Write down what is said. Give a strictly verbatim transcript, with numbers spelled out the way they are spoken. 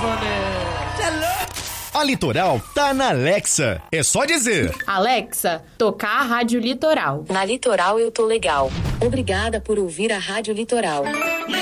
boné. A Litoral tá na Alexa. É só dizer: Alexa, tocar a Rádio Litoral. Na Litoral eu tô legal. Obrigada por ouvir a Rádio Litoral.